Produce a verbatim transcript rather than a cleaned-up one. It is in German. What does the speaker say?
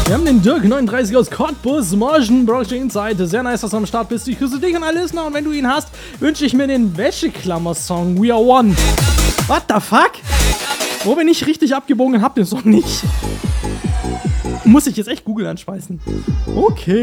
Wir haben den Dirk neununddreißig aus Cottbus, Morgen, Broadcast Inside. Sehr nice, dass du am Start bist. Ich grüße dich und alle Listener. Und wenn du ihn hast, wünsche ich mir den Wäscheklammer-Song We Are One. What the fuck? Wo bin ich richtig abgebogen und hab den Song nicht? Muss ich jetzt echt Google anspeisen. Okay.